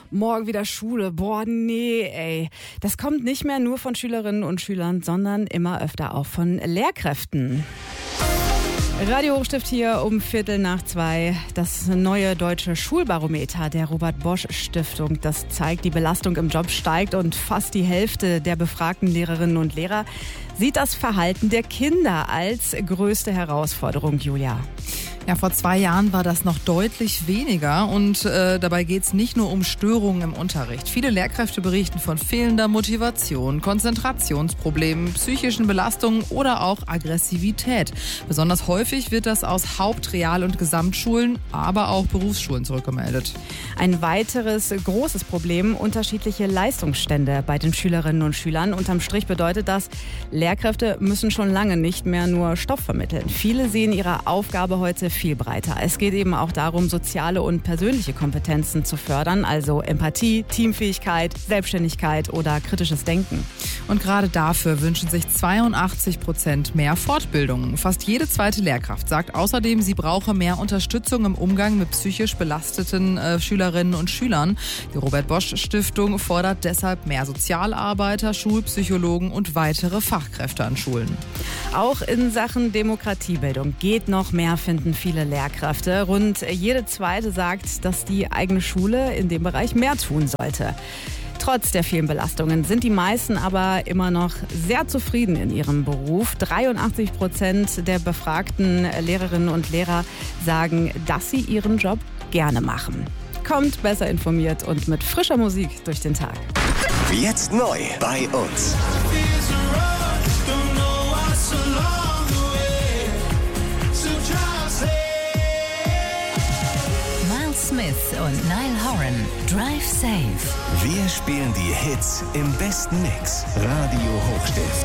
morgen wieder Schule. Boah, nee, ey. Das kommt nicht mehr nur von Schülerinnen und Schülern, sondern immer öfter auch von Lehrkräften. Radio Hochstift hier um 1:15. Das neue deutsche Schulbarometer der Robert-Bosch-Stiftung, das zeigt, die Belastung im Job steigt und fast die Hälfte der befragten Lehrerinnen und Lehrer sieht das Verhalten der Kinder als größte Herausforderung, Julia. Ja, vor 2 Jahren war das noch deutlich weniger und dabei geht es nicht nur um Störungen im Unterricht. Viele Lehrkräfte berichten von fehlender Motivation, Konzentrationsproblemen, psychischen Belastungen oder auch Aggressivität. Besonders häufig wird das aus Haupt-, Real- und Gesamtschulen, aber auch Berufsschulen zurückgemeldet. Ein weiteres großes Problem, unterschiedliche Leistungsstände bei den Schülerinnen und Schülern. Unterm Strich bedeutet das, Lehrkräfte müssen schon lange nicht mehr nur Stoff vermitteln. Viele sehen ihre Aufgabe heute viel breiter. Es geht eben auch darum, soziale und persönliche Kompetenzen zu fördern, also Empathie, Teamfähigkeit, Selbstständigkeit oder kritisches Denken. Und gerade dafür wünschen sich 82% mehr Fortbildung. Fast jede zweite Lehrkraft sagt außerdem, sie brauche mehr Unterstützung im Umgang mit psychisch belasteten Schülerinnen und Schülern. Die Robert-Bosch-Stiftung fordert deshalb mehr Sozialarbeiter, Schulpsychologen und weitere Fachkräfte an Schulen. Auch in Sachen Demokratiebildung geht noch mehr, finden viele Lehrkräfte. Rund jede zweite sagt, dass die eigene Schule in dem Bereich mehr tun sollte. Trotz der vielen Belastungen sind die meisten aber immer noch sehr zufrieden in ihrem Beruf. 83% der befragten Lehrerinnen und Lehrer sagen, dass sie ihren Job gerne machen. Kommt besser informiert und mit frischer Musik durch den Tag. Jetzt neu bei uns. Smith und Niall Horan, Drive Safe. Wir spielen die Hits im besten Mix. Radio Hochstift.